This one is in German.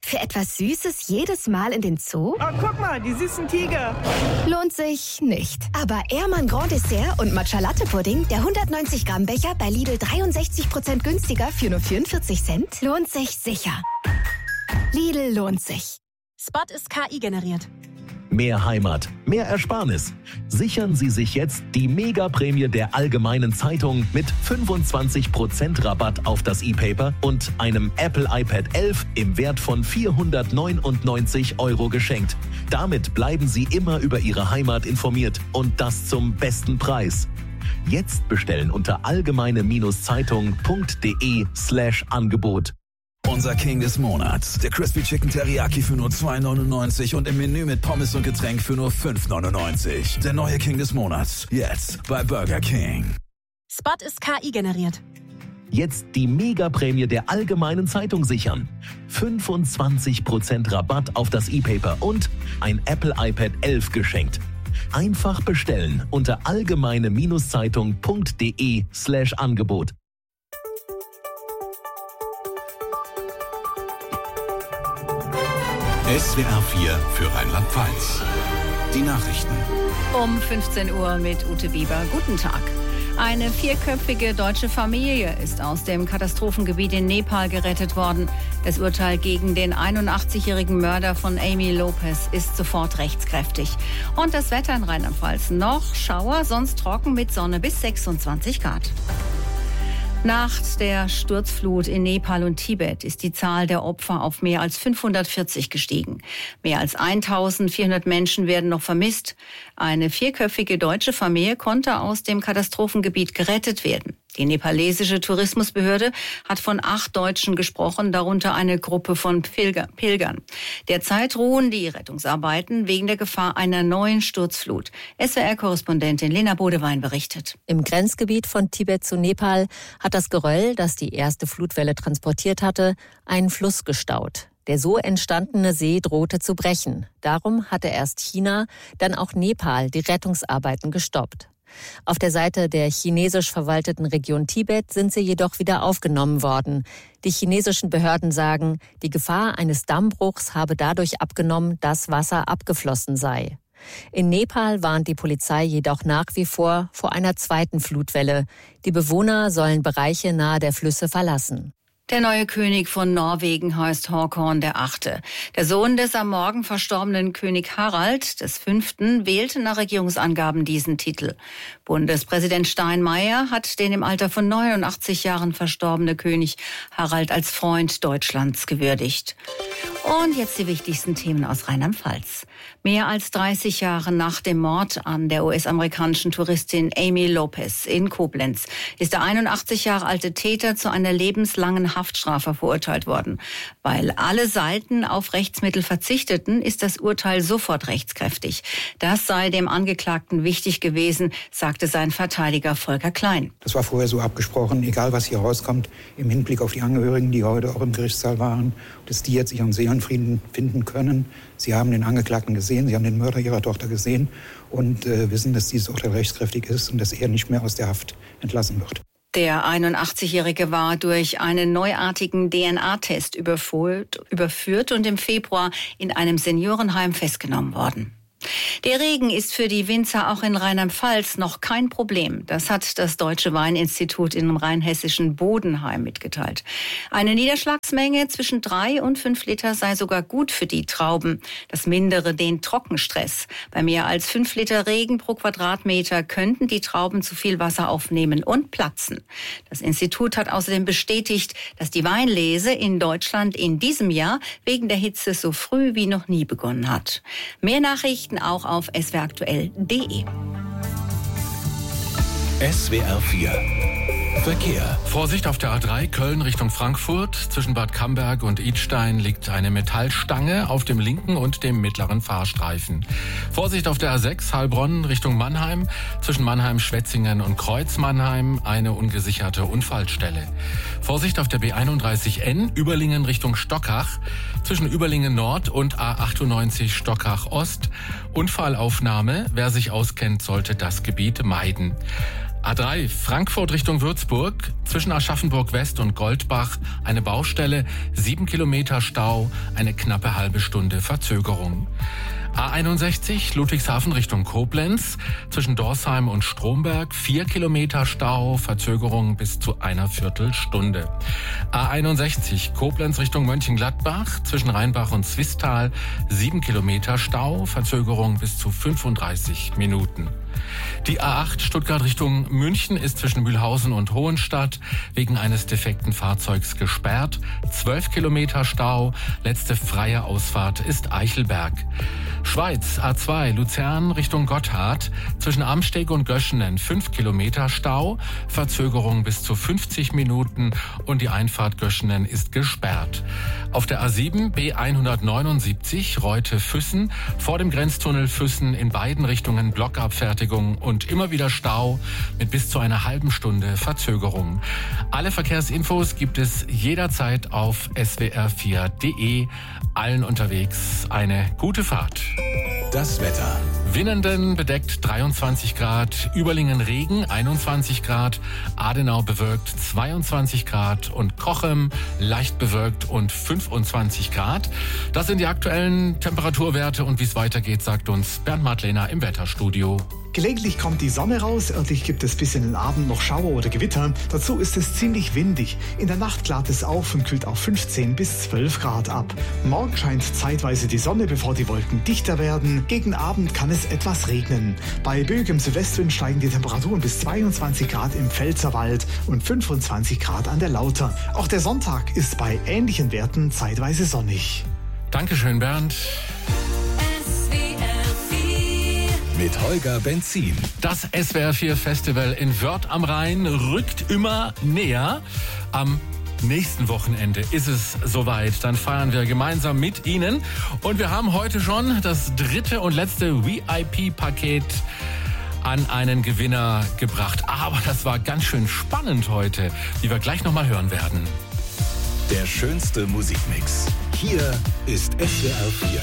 Für etwas Süßes jedes Mal in den Zoo? Oh, guck mal, die süßen Tiger. Lohnt sich nicht. Aber Ehrmann Grand Dessert und Matcha Latte Pudding, der 190 Gramm Becher bei Lidl 63% günstiger für nur 44 Cent, lohnt sich sicher. Lidl lohnt sich. Spot ist KI generiert. Mehr Heimat, mehr Ersparnis. Sichern Sie sich jetzt die Mega-Prämie der Allgemeinen Zeitung mit 25% Rabatt auf das E-Paper und einem Apple iPad 11 im Wert von 499 € geschenkt. Damit bleiben Sie immer über Ihre Heimat informiert und das zum besten Preis. Jetzt bestellen unter allgemeine-zeitung.de/Angebot. Unser King des Monats. Der Crispy Chicken Teriyaki für nur 2,99 und im Menü mit Pommes und Getränk für nur 5,99. Der neue King des Monats. Jetzt bei Burger King. Spot ist KI generiert. Jetzt die Mega-Prämie der Allgemeinen Zeitung sichern. 25% Rabatt auf das E-Paper und ein Apple iPad 11 geschenkt. Einfach bestellen unter allgemeine-zeitung.de/Angebot. SWR 4 für Rheinland-Pfalz. Die Nachrichten. Um 15 Uhr mit Ute Bieber. Guten Tag. Eine 4-köpfige deutsche Familie ist aus dem Katastrophengebiet in Nepal gerettet worden. Das Urteil gegen den 81-jährigen Mörder von Amy Lopez ist sofort rechtskräftig. Und das Wetter in Rheinland-Pfalz: noch Schauer, sonst trocken mit Sonne bis 26 Grad. Nach der Sturzflut in Nepal und Tibet ist die Zahl der Opfer auf mehr als 540 gestiegen. Mehr als 1400 Menschen werden noch vermisst. Eine 4-köpfige deutsche Familie konnte aus dem Katastrophengebiet gerettet werden. Die nepalesische Tourismusbehörde hat von 8 Deutschen gesprochen, darunter eine Gruppe von Pilgern. Derzeit ruhen die Rettungsarbeiten wegen der Gefahr einer neuen Sturzflut. SWR-Korrespondentin Lena Bodewein berichtet. Im Grenzgebiet von Tibet zu Nepal hat das Geröll, das die erste Flutwelle transportiert hatte, einen Fluss gestaut. Der so entstandene See drohte zu brechen. Darum hatte erst China, dann auch Nepal die Rettungsarbeiten gestoppt. Auf der Seite der chinesisch verwalteten Region Tibet sind sie jedoch wieder aufgenommen worden. Die chinesischen Behörden sagen, die Gefahr eines Dammbruchs habe dadurch abgenommen, dass Wasser abgeflossen sei. In Nepal warnt die Polizei jedoch nach wie vor einer zweiten Flutwelle. Die Bewohner sollen Bereiche nahe der Flüsse verlassen. Der neue König von Norwegen heißt Håkon VIII. Der Sohn des am Morgen verstorbenen König Harald V. wählte nach Regierungsangaben diesen Titel. Bundespräsident Steinmeier hat den im Alter von 89 Jahren verstorbene König Harald als Freund Deutschlands gewürdigt. Und jetzt die wichtigsten Themen aus Rheinland-Pfalz. Mehr als 30 Jahre nach dem Mord an der US-amerikanischen Touristin Amy Lopez in Koblenz ist der 81 Jahre alte Täter zu einer lebenslangen Haftstrafe verurteilt worden. Weil alle Seiten auf Rechtsmittel verzichteten, ist das Urteil sofort rechtskräftig. Das sei dem Angeklagten wichtig gewesen, sagte sein Verteidiger Volker Klein. Das war vorher so abgesprochen, egal was hier rauskommt, im Hinblick auf die Angehörigen, die heute auch im Gerichtssaal waren, dass die jetzt ihren Seelenfrieden finden können. Sie haben den Angeklagten gesehen, sie haben den Mörder ihrer Tochter gesehen und wissen, dass dieses Urteil rechtskräftig ist und dass er nicht mehr aus der Haft entlassen wird. Der 81-Jährige war durch einen neuartigen DNA-Test überführt und im Februar in einem Seniorenheim festgenommen worden. Der Regen ist für die Winzer auch in Rheinland-Pfalz noch kein Problem. Das hat das Deutsche Weininstitut im rheinhessischen Bodenheim mitgeteilt. Eine Niederschlagsmenge zwischen 3 und 5 Liter sei sogar gut für die Trauben. Das mindere den Trockenstress. Bei mehr als 5 Liter Regen pro Quadratmeter könnten die Trauben zu viel Wasser aufnehmen und platzen. Das Institut hat außerdem bestätigt, dass die Weinlese in Deutschland in diesem Jahr wegen der Hitze so früh wie noch nie begonnen hat. Mehr Nachrichten auch auf swraktuell.de. SWR 4 Verkehr. Vorsicht auf der A3 Köln Richtung Frankfurt. Zwischen Bad Camberg und Idstein liegt eine Metallstange auf dem linken und dem mittleren Fahrstreifen. Vorsicht auf der A6 Heilbronn Richtung Mannheim. Zwischen Mannheim, Schwetzingen und Kreuz Mannheim eine ungesicherte Unfallstelle. Vorsicht auf der B31N Überlingen Richtung Stockach. Zwischen Überlingen Nord und A98 Stockach Ost. Unfallaufnahme. Wer sich auskennt, sollte das Gebiet meiden. A3 Frankfurt Richtung Würzburg, zwischen Aschaffenburg West und Goldbach eine Baustelle, 7 Kilometer Stau, eine knappe halbe Stunde Verzögerung. A61 Ludwigshafen Richtung Koblenz, zwischen Dorsheim und Stromberg 4 Kilometer Stau, Verzögerung bis zu einer Viertelstunde. A61 Koblenz Richtung Mönchengladbach, zwischen Rheinbach und Zwistal 7 Kilometer Stau, Verzögerung bis zu 35 Minuten. Die A8 Stuttgart Richtung München ist zwischen Mühlhausen und Hohenstadt wegen eines defekten Fahrzeugs gesperrt. 12 Kilometer Stau, letzte freie Ausfahrt ist Eichelberg. Schweiz A2 Luzern Richtung Gotthard, zwischen Amsteg und Göschenen 5 Kilometer Stau, Verzögerung bis zu 50 Minuten und die Einfahrt Göschenen ist gesperrt. Auf der A7 B179 Reute-Füssen, vor dem Grenztunnel Füssen in beiden Richtungen Blockabfertigung und immer wieder Stau mit bis zu einer halben Stunde Verzögerung. Alle Verkehrsinfos gibt es jederzeit auf swr4.de. Allen unterwegs eine gute Fahrt. Das Wetter. Winnenden bedeckt 23 Grad, Überlingen Regen 21 Grad, Adenau bewölkt 22 Grad und Cochem leicht bewölkt und 25 Grad. Das sind die aktuellen Temperaturwerte und wie es weitergeht, sagt uns Bernd Madlener im Wetterstudio. Gelegentlich kommt die Sonne raus, örtlich gibt es bis in den Abend noch Schauer oder Gewitter. Dazu ist es ziemlich windig. In der Nacht klart es auf und kühlt auf 15 bis 12 Grad ab. Morgen scheint zeitweise die Sonne, bevor die Wolken dichter werden. Gegen Abend kann es etwas regnen. Bei böigem Südwestwind steigen die Temperaturen bis 22 Grad im Pfälzerwald und 25 Grad an der Lauter. Auch der Sonntag ist bei ähnlichen Werten zeitweise sonnig. Dankeschön, Bernd. Mit Holger Benzin. Das SWR4 Festival in Wörth am Rhein rückt immer näher. Am nächsten Wochenende ist es soweit. Dann feiern wir gemeinsam mit Ihnen. Und wir haben heute schon das dritte und letzte VIP-Paket an einen Gewinner gebracht. Aber das war ganz schön spannend heute, wie wir gleich nochmal hören werden. Der schönste Musikmix. Hier ist SWR4.